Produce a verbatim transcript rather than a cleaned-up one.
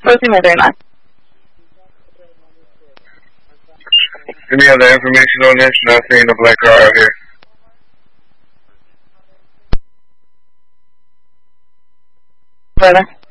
Próximo tema. Any other information on this? Not seeing the black car out here. Brother.